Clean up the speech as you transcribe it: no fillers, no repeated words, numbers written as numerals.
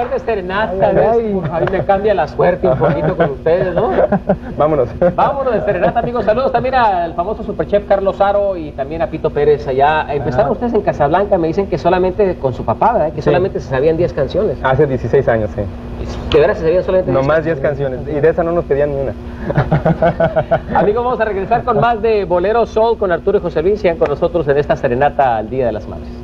lugar de serenata, ahí me cambia la suerte un poquito con ustedes, ¿no? Vámonos. Vámonos de serenata, amigos. Saludos también al famoso superchef Carlos Aro y también a Pito Pérez allá. Empezaron ustedes en Casablanca, me dicen que solamente con su papá, ¿verdad? Que solamente se sabían 10 canciones. Hace 16 años, sí. ¿De veras se sabían solamente 10 Nomás 10 canciones. Y de esa no nos pedían ni una. Amigos, vamos a regresar con más de Bolero Soul con Arturo y José Luis. Sean con nosotros en esta serenata al Día de las Madres.